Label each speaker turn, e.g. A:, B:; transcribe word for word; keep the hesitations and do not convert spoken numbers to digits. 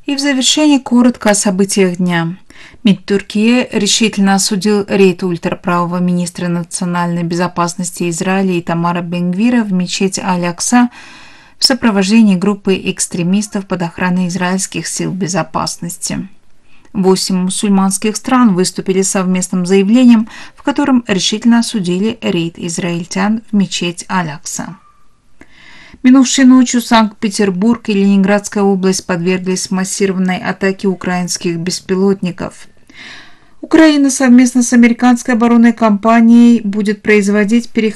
A: И в завершение коротко о событиях дня. МИД Турции решительно осудил рейд ультраправого министра национальной безопасности Израиля Итамара Бен-Гвира в мечеть Аль-Акса в сопровождении группы экстремистов под охраной израильских сил безопасности. Восемь мусульманских стран выступили с совместным заявлением, в котором решительно осудили рейд израильтян в мечеть Аль-Акса. Минувшей ночью Санкт-Петербург и Ленинградская область подверглись массированной атаке украинских беспилотников. Украина совместно с американской оборонной компанией будет производить перехват